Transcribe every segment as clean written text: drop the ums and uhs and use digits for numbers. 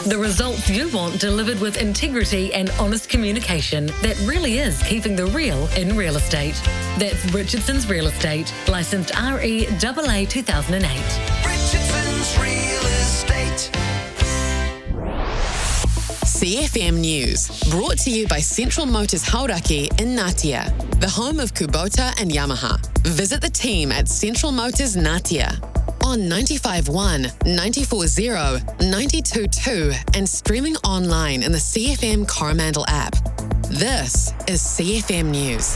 The results you want delivered with integrity and honest communication that really is keeping the real in real estate. That's Richardson's Real Estate, licensed REAA 2008. Richardson's Real Estate. CFM News, brought to you by Central Motors Hauraki in Ngatea, the home of Kubota and Yamaha. Visit the team at Central Motors Ngatea on 95.1, 94.0, 92.2 and streaming online in the CFM Coromandel app. This is CFM News.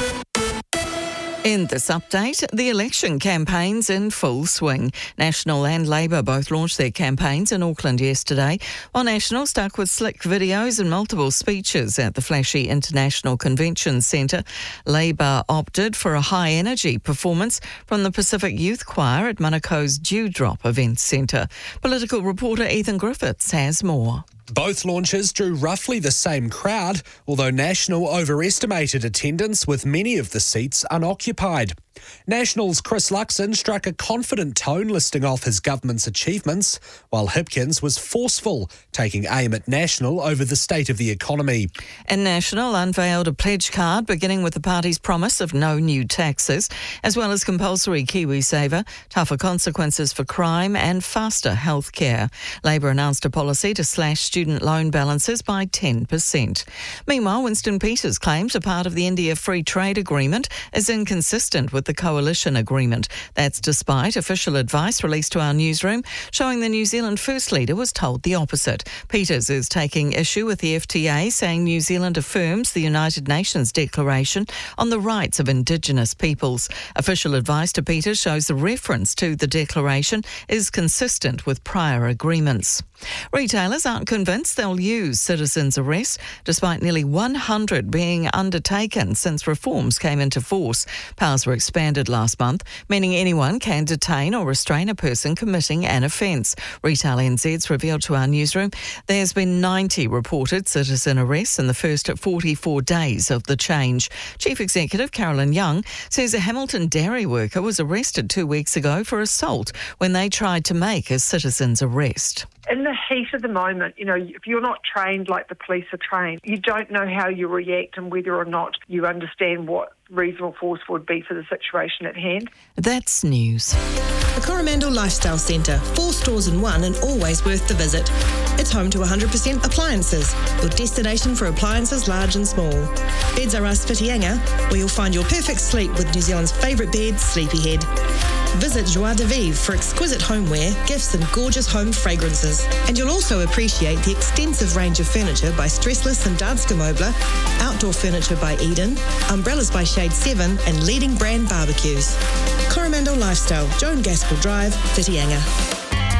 In this update, the election campaign's in full swing. National and Labour both launched their campaigns in Auckland yesterday, while National stuck with slick videos and multiple speeches at the flashy International Convention Centre. Labour opted for a high-energy performance from the Pacific Youth Choir at Manako's Dewdrop Events Centre. Political reporter Ethan Griffiths has more. Both launches drew roughly the same crowd, although National overestimated attendance with many of the seats unoccupied. National's Chris Luxon struck a confident tone listing off his government's achievements, while Hipkins was forceful, taking aim at National over the state of the economy. And National unveiled a pledge card beginning with the party's promise of no new taxes, as well as compulsory KiwiSaver, tougher consequences for crime and faster healthcare. Labour announced a policy to slash student loan balances by 10%. Meanwhile, Winston Peters claims a part of the India Free Trade Agreement is inconsistent with the coalition agreement. That's despite official advice released to our newsroom showing the New Zealand First Leader was told the opposite. Peters is taking issue with the FTA, saying New Zealand affirms the United Nations Declaration on the Rights of Indigenous Peoples. Official advice to Peters shows the reference to the declaration is consistent with prior agreements. Retailers aren't convinced they'll use citizens' arrest, despite nearly 100 being undertaken since reforms came into force. Powers were expanded last month, meaning anyone can detain or restrain a person committing an offence. Retail NZ's revealed to our newsroom there's been 90 reported citizen arrests in the first 44 days of the change. Chief Executive Carolyn Young says a Hamilton dairy worker was arrested 2 weeks ago for assault when they tried to make a citizen's arrest. In the heat of the moment, if you're not trained like the police are trained, you don't know how you react and whether or not you understand what reasonable force would be for the situation at hand. That's news. The Coromandel Lifestyle Centre, 4 stores in one and always worth the visit. It's home to 100% appliances, your destination for appliances large and small. Beds R Us Whitianga, where you'll find your perfect sleep with New Zealand's favourite bed, Sleepyhead. Visit Joie de Vivre for exquisite homeware, gifts and gorgeous home fragrances. And you'll also appreciate the extensive range of furniture by Stressless and Danske Möbler, outdoor furniture by Eden, umbrellas by Shade 7 and leading brand barbecues. Coromandel Lifestyle, Joan Gaskell Drive, Whitianga.